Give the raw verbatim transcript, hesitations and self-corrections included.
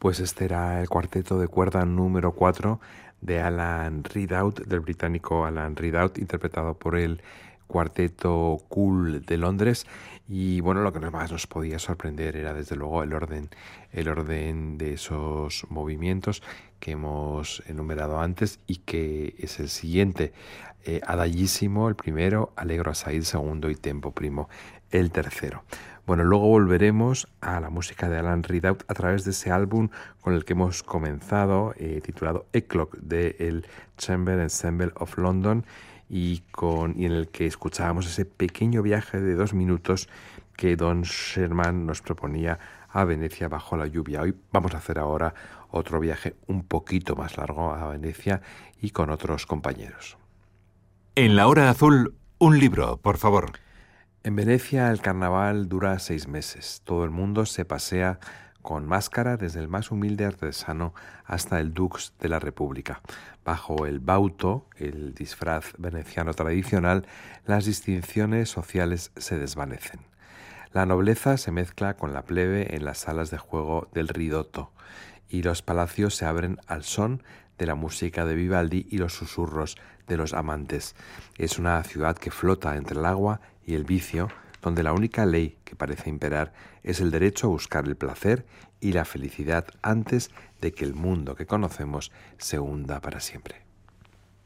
Pues este era el cuarteto de cuerda número cuatro de Alan Ridout, del británico Alan Ridout, interpretado por el Cuarteto Cool de Londres. Y bueno, lo que más nos podía sorprender era desde luego el orden, el orden de esos movimientos que hemos enumerado antes y que es el siguiente: eh, Adagissimo el primero, Allegro assai el segundo y Tempo primo el tercero. Bueno, luego volveremos a la música de Alan Ridout a través de ese álbum con el que hemos comenzado, eh, titulado Eclogue, de el Chamber Ensemble of London, y, con, y en el que escuchábamos ese pequeño viaje de dos minutos que Don Sherman nos proponía a Venecia bajo la lluvia. Hoy vamos a hacer ahora otro viaje un poquito más largo a Venecia y con otros compañeros. En la hora azul, un libro, por favor. En Venecia el carnaval dura seis meses. Todo el mundo se pasea con máscara, desde el más humilde artesano hasta el dux de la República. Bajo el bauto, el disfraz veneciano tradicional, las distinciones sociales se desvanecen. La nobleza se mezcla con la plebe en las salas de juego del Ridotto y los palacios se abren al son de la música de Vivaldi y los susurros de los amantes. Es una ciudad que flota entre el agua y el vicio, donde la única ley que parece imperar es el derecho a buscar el placer y la felicidad antes de que el mundo que conocemos se hunda para siempre.